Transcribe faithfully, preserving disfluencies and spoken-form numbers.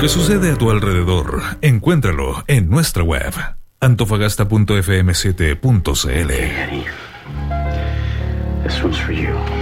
que sucede a tu alrededor, encuéntralo en nuestra web, antofagasta punto f m siete punto c l. This one's for you.